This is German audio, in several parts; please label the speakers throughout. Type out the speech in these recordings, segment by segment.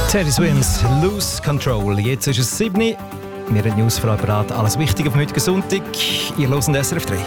Speaker 1: Teddy Swims, Lose Control. Jetzt ist es 7 Uhr. Wir haben News für euch bereit. Alles Wichtige am heutigen Sonntag. Ihr hört SRF 3.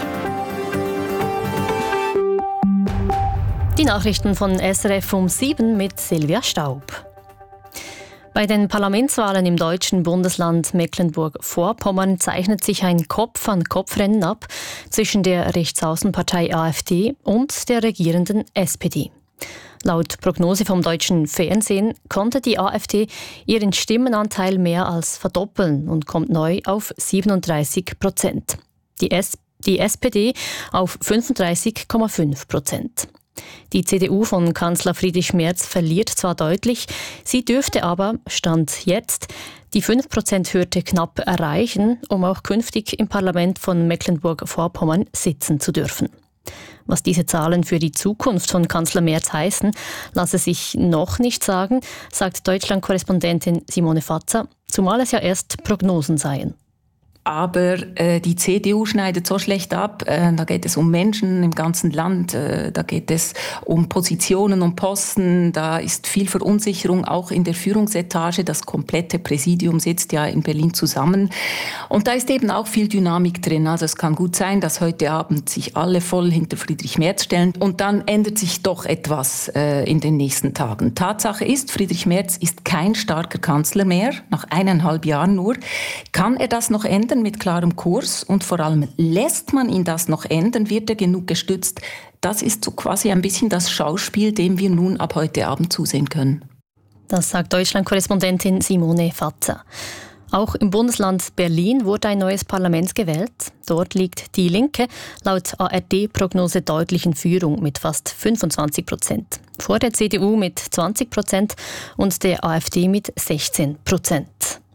Speaker 2: Die Nachrichten von SRF um 7 mit Silvia Staub. Bei den Parlamentswahlen im deutschen Bundesland Mecklenburg-Vorpommern zeichnet sich ein Kopf-an-Kopf-Rennen ab zwischen der Rechtsaußenpartei AfD und der regierenden SPD. Laut Prognose vom deutschen Fernsehen konnte die AfD ihren Stimmenanteil mehr als verdoppeln und kommt neu auf 37%. Die SPD auf 35,5%. Die CDU von Kanzler Friedrich Merz verliert zwar deutlich, sie dürfte aber, Stand jetzt, die 5%-Hürde knapp erreichen, um auch künftig im Parlament von Mecklenburg-Vorpommern sitzen zu dürfen. Was diese Zahlen für die Zukunft von Kanzler Merz heißen, lasse sich noch nicht sagen, sagt Deutschland-Korrespondentin Simone Fatzer, zumal es ja erst Prognosen seien.
Speaker 3: Aber die CDU schneidet so schlecht ab. Da geht es um Menschen im ganzen Land. Da geht es um Positionen, um Posten. Da ist viel Verunsicherung auch in der Führungsetage. Das komplette Präsidium sitzt ja in Berlin zusammen. Und da ist eben auch viel Dynamik drin. Also es kann gut sein, dass heute Abend sich alle voll hinter Friedrich Merz stellen. Und dann ändert sich doch etwas in den nächsten Tagen. Tatsache ist, Friedrich Merz ist kein starker Kanzler mehr, nach 1,5 Jahren nur. Kann er das noch ändern mit klarem Kurs? Und vor allem, lässt man ihn das noch ändern? Wird er genug gestützt? Das ist so quasi ein bisschen das Schauspiel, dem wir nun ab heute Abend zusehen können.
Speaker 2: Das sagt Deutschland-Korrespondentin Simone Fatzer. Auch im Bundesland Berlin wurde ein neues Parlament gewählt. Dort liegt die Linke laut ARD-Prognose deutlich in Führung mit fast 25%. Vor der CDU mit 20% und der AfD mit 16%.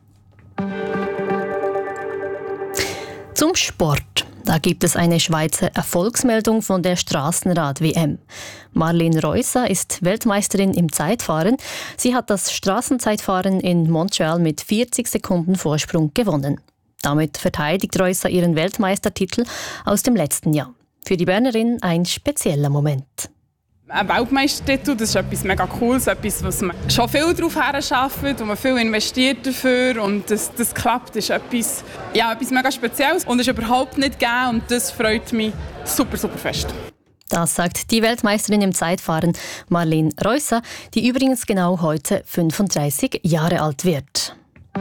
Speaker 2: Zum Sport. Da gibt es eine Schweizer Erfolgsmeldung von der Strassenrad-WM. Marlene Reusser ist Weltmeisterin im Zeitfahren. Sie hat das Straßenzeitfahren in Montreal mit 40 Sekunden Vorsprung gewonnen. Damit verteidigt Reusser ihren Weltmeistertitel aus dem letzten Jahr. Für die Bernerin ein spezieller Moment.
Speaker 4: Ein Weltmeistertitel, das ist etwas mega Cooles, etwas, was man schon viel darauf herarbeitet, wo man viel investiert dafür und das klappt, ist etwas mega Spezielles und ist überhaupt nicht gegeben und das freut mich super, super fest.
Speaker 2: Das sagt die Weltmeisterin im Zeitfahren Marlene Reusser, die übrigens genau heute 35 Jahre alt wird.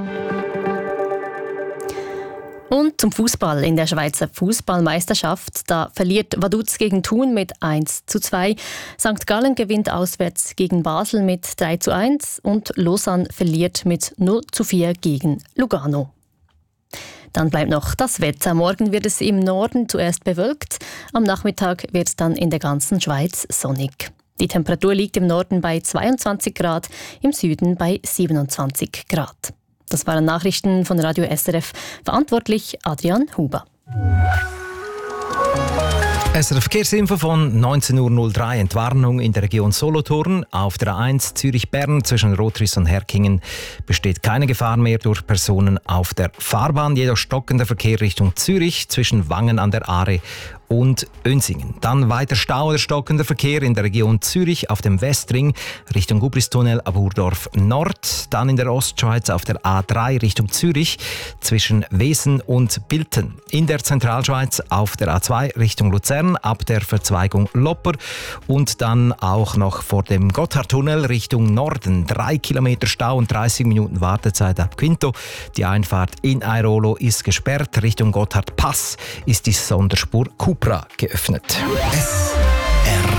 Speaker 2: Und zum Fußball in der Schweizer Fußballmeisterschaft. Da verliert Vaduz gegen Thun mit 1:2. St. Gallen gewinnt auswärts gegen Basel mit 3:1 und Lausanne verliert mit 0:4 gegen Lugano. Dann bleibt noch das Wetter. Morgen wird es im Norden zuerst bewölkt. Am Nachmittag wird es dann in der ganzen Schweiz sonnig. Die Temperatur liegt im Norden bei 22 Grad, im Süden bei 27 Grad. Das waren Nachrichten von Radio SRF. Verantwortlich Adrian Huber.
Speaker 1: SRF Verkehrsinfo von 19:03 Uhr. Entwarnung in der Region Solothurn. Auf der A1 Zürich-Bern zwischen Rotris und Herkingen besteht keine Gefahr mehr durch Personen auf der Fahrbahn. Jedoch stockender Verkehr Richtung Zürich zwischen Wangen an der Aare und Önsingen. Dann weiter Stau oder stockender Verkehr in der Region Zürich auf dem Westring Richtung Gubristunnel ab Urdorf Nord. Dann in der Ostschweiz auf der A3 Richtung Zürich zwischen Wesen und Bilten. In der Zentralschweiz auf der A2 Richtung Luzern ab der Verzweigung Lopper. Und dann auch noch vor dem Gotthardtunnel Richtung Norden. 3 Kilometer Stau und 30 Minuten Wartezeit ab Quinto. Die Einfahrt in Airolo ist gesperrt. Richtung Gotthardpass ist die Sonderspur Cupra geöffnet.
Speaker 5: SRF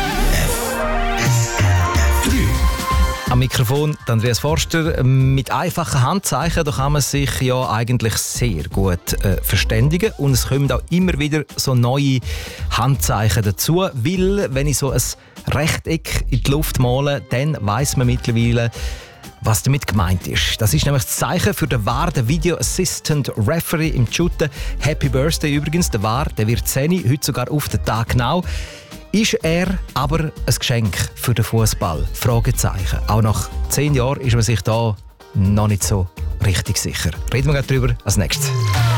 Speaker 5: 3.
Speaker 1: Am Mikrofon Andreas Forster. Mit einfachen Handzeichen da kann man sich ja eigentlich sehr gut verständigen. Und es kommen auch immer wieder so neue Handzeichen dazu. Weil, wenn ich so ein Rechteck in die Luft male, dann weiss man mittlerweile, was damit gemeint ist. Das ist nämlich das Zeichen für den VAR, den Video Assistant Referee im Shooten. Happy Birthday übrigens, der VAR, der wird 10, heute sogar auf den Tag genau. Ist er aber ein Geschenk für den Fußball? Fragezeichen. Auch nach 10 Jahren ist man sich da noch nicht so richtig sicher. Reden wir gleich drüber als nächstes.